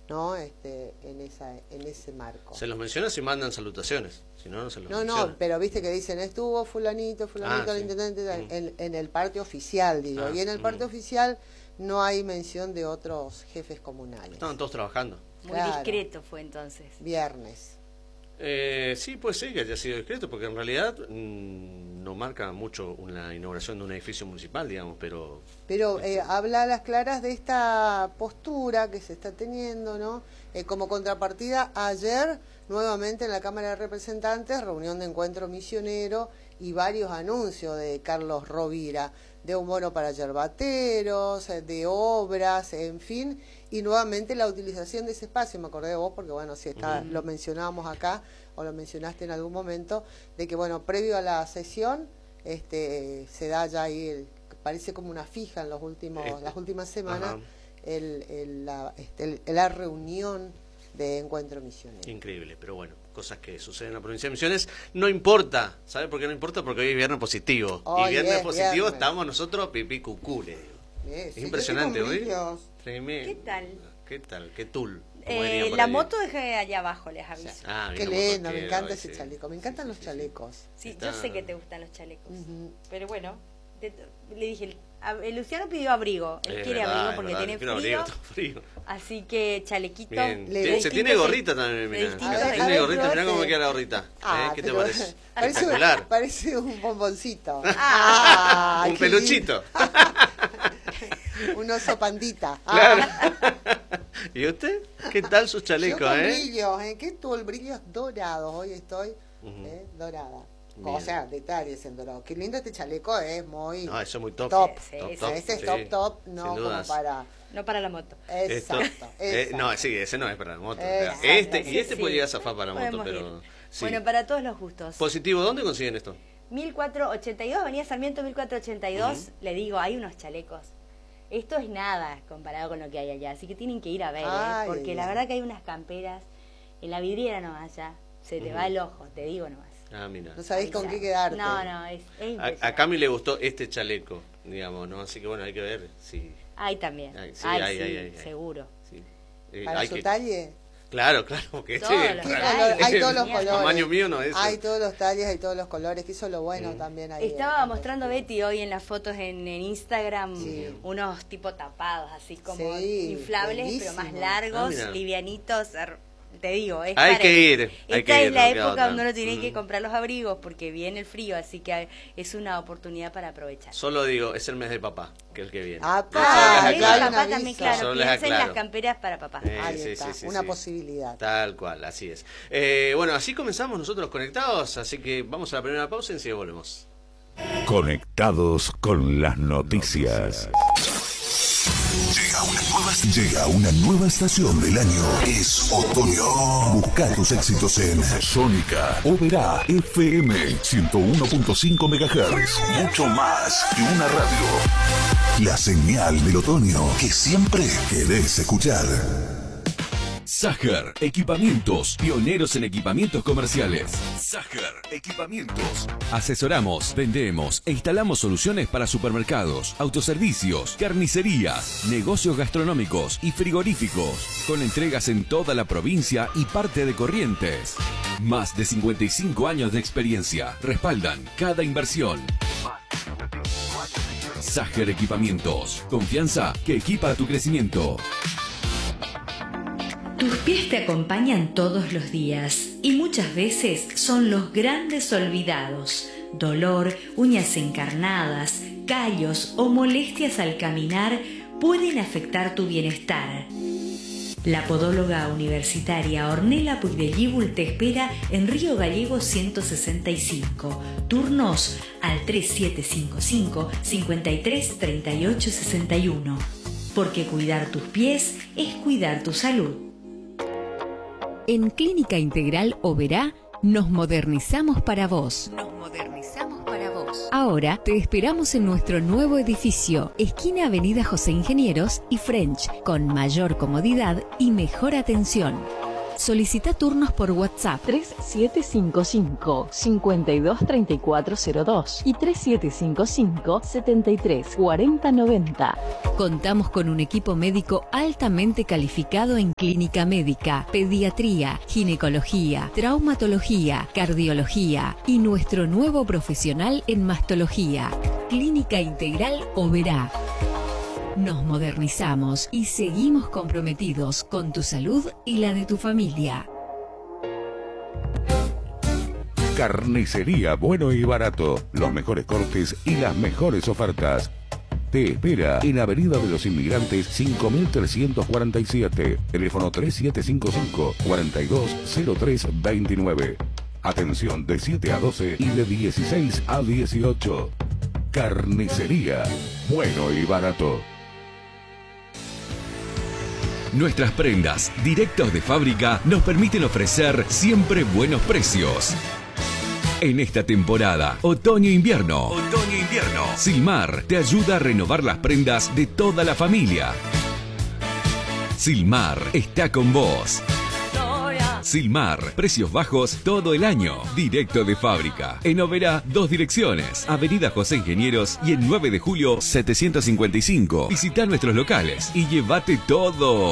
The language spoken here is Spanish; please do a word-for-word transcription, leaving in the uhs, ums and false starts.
¿no? Este, en esa, en ese marco. Se los menciona si mandan salutaciones, si no, no se los No, menciona. no, pero viste que dicen, estuvo fulanito, fulanito, Ah, el sí. intendente, Mm. en, en el parte oficial, digo, Ah, y en el parte mm. oficial no hay mención de otros jefes comunales. Estaban todos trabajando. Muy Claro. discreto fue entonces. Viernes. Eh, sí, puede ser que haya sido discreto, porque en realidad mmm, no marca mucho una inauguración de un edificio municipal, digamos, pero... Pero eh, habla a las claras de esta postura que se está teniendo, ¿no? Eh, como contrapartida, ayer, nuevamente en la Cámara de Representantes, reunión de encuentro misionero y varios anuncios de Carlos Rovira, de un bono para yerbateros, de obras, en fin, y nuevamente la utilización de ese espacio. Me acordé de vos porque, bueno, si está, Uh-huh. lo mencionábamos acá, o lo mencionaste en algún momento, de que, bueno, previo a la sesión, este se da ya ahí, el, parece como una fija en los últimos Este, las últimas semanas, ajá. el, el, la, este, el, la reunión de encuentro misionero. Increíble, pero bueno, cosas que suceden en la provincia de Misiones. No importa, ¿sabe por qué no importa? Porque hoy es viernes positivo. Hoy y viernes es positivo viernes. estamos nosotros pipí cucú, le digo. Eh, Es sí, impresionante yo hoy. tengo brillos. Tremendo. ¿Qué tal? ¿Qué tal? ¿Qué tul? Eh, dirían por la ahí. moto dejé allá abajo, les aviso. Ah, Qué bien, lindo, me motoquero, encanta hoy, ese sí. chaleco, me encantan Sí, los sí, sí. chalecos. Sí, Está- yo sé que te gustan los chalecos. Ujú. Pero bueno, te- le dije, a- el Luciano pidió abrigo. Él Es quiere verdad, abrigo es porque verdad, tiene quiero frío. abrigo, tengo frío. Así que chalequito. Bien. Le- Tiene- se distinto tiene gorrita también, de mira. distinto A ver, a Tiene ver, gorrita, mirá probate. cómo me queda la gorrita. Ah, ¿Eh? ¿Qué te pero- parece? Parece, Espectacular. parece un bomboncito. Ah, Ah, Un qué peluchito. lindo. Un oso pandita. Ah, Claro. ¿Y usted? ¿Qué tal sus yo chalecos, con eh? brillos, ¿eh? ¿Qué tuvo el brillo dorado? Hoy estoy Ujú. eh, dorada. Bien. O sea, detalles en dorado. Qué lindo este chaleco, es muy No, eso es muy top. top. Sí, top, sí, top, Este es sí. top, top, Sin no como dudas. para... no para la moto. Esto- Exacto, eh, exacto. no, sí, ese no es para la moto. Exacto, Este, y sí, este sí. puede llegar a zafar para la moto, Podemos pero... ir. sí. Bueno, para todos los gustos. Positivo, ¿dónde consiguen esto? mil cuatrocientos ochenta y dos, Avenida Sarmiento mil cuatrocientos ochenta y dos, Ujú. le digo, hay unos chalecos. Esto es nada comparado con lo que hay allá, así que tienen que ir a ver, ¿eh? Ay, Porque ay, la ay. verdad que hay unas camperas, en la vidriera nomás allá, se te Ujú. va el ojo, te digo nomás. Ah, mira. No sabés Ahí con ya. qué quedarte. No, no, es, es A, impresionante. a Cami le gustó este chaleco, digamos, ¿no? Así que bueno, hay que ver si... Hay también, Ay, sí, Ay, hay, sí, hay, hay, hay. seguro. sí. Eh, Para hay su que- talle. Claro, claro, porque Todos este- los ¿Qué Ay, color? Hay ese- todos los genial. colores. Tamaño mío no es eso. Hay todos los talles, hay todos los colores, que eso es lo bueno Mm. también ahí. Estaba en- mostrando Betty hoy en las fotos en, en Instagram Sí. unos tipo tapados, así como Sí, inflables, pero más bellísimo. largos, Ah, mira. livianitos. ar- Te digo, es Hay para- que ir, hay Esta que ir, es la no queda época otra. donde uno tiene Mm. que comprar los abrigos porque viene el frío, así que es una oportunidad para aprovechar. Solo digo, es el mes de papá, que es el que viene. Ah, Eso Ah, les es claro, aclaro. papá un también, aviso. claro. Solo les Piensa en aclaro. las camperas para papá. Eh, Ahí sí, está, sí, sí, una sí. posibilidad. Tal cual, así es. Eh, bueno, así comenzamos nosotros conectados, así que vamos a la primera pausa y enseguida volvemos. Conectados con las noticias. Llega una nueva, llega una nueva estación del año. Es otoño. Busca tus éxitos en Sónica Oberá F M ciento uno punto cinco megahertz. Mucho más que una radio. La señal del otoño que siempre querés escuchar. Sager Equipamientos, pioneros en equipamientos comerciales. Sager Equipamientos. Asesoramos, vendemos e instalamos soluciones para supermercados, autoservicios, carnicerías, negocios gastronómicos y frigoríficos, con entregas en toda la provincia y parte de Corrientes. Más de cincuenta y cinco años de experiencia respaldan cada inversión. Sager Equipamientos, confianza que equipa tu crecimiento. Tus pies te acompañan todos los días y muchas veces son los grandes olvidados. Dolor, uñas encarnadas, callos o molestias al caminar pueden afectar tu bienestar. La podóloga universitaria Ornella Puigdellíbul te espera en Río Gallego ciento sesenta y cinco. Turnos al tres siete cinco cinco, cinco tres, tres ocho seis uno. Porque cuidar tus pies es cuidar tu salud. En Clínica Integral Oberá nos modernizamos para vos. Nos modernizamos para vos. Ahora te esperamos en nuestro nuevo edificio, esquina Avenida José Ingenieros y French, con mayor comodidad y mejor atención. Solicita turnos por WhatsApp tres siete cinco cinco, cinco dos tres cuatro cero dos y tres siete cinco cinco, siete tres cuatro cero nueve cero. Contamos con un equipo médico altamente calificado en clínica médica, pediatría, ginecología, traumatología, cardiología y nuestro nuevo profesional en mastología. Clínica Integral Oberá. Nos modernizamos y seguimos comprometidos con tu salud y la de tu familia. Carnicería Bueno y Barato. Los mejores cortes y las mejores ofertas. Te espera en Avenida de los Inmigrantes cinco mil trescientos cuarenta y siete. Teléfono tres siete cinco cinco, cuatro dos cero tres dos nueve. Atención de siete a doce y de dieciséis a dieciocho. Carnicería Bueno y Barato. Nuestras prendas directos de fábrica nos permiten ofrecer siempre buenos precios. En esta temporada, otoño-invierno, otoño-invierno, Silmar te ayuda a renovar las prendas de toda la familia. Silmar está con vos. Silmar, precios bajos todo el año, directo de fábrica. En Oberá, dos direcciones, Avenida José Ingenieros y en nueve de julio setecientos cincuenta y cinco. Visita nuestros locales y llévate todo.